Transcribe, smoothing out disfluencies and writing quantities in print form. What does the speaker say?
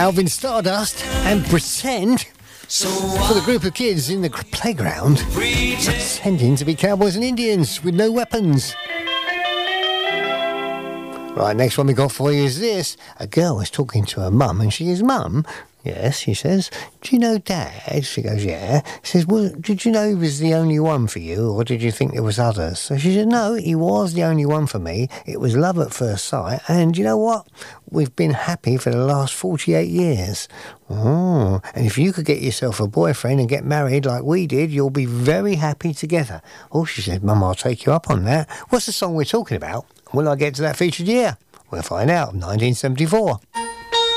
Alvin Stardust and Pretend for the group of kids in the playground pretending to be cowboys and Indians with no weapons. Right, next one we got for you is this. A girl was talking to her mum and she says, "Mum," yes, she says, "do you know Dad?" She goes, "Yeah." She says, "Well, did you know he was the only one for you, or did you think there was others?" So she said, "No, he was the only one for me. It was love at first sight, and you know what? We've been happy for the last 48 years. Oh, and if you could get yourself a boyfriend and get married like we did, you'll be very happy together." Oh, she said, "Mum, I'll take you up on that. What's the song we're talking about? Will I get to that featured year?" We'll find out. 1974.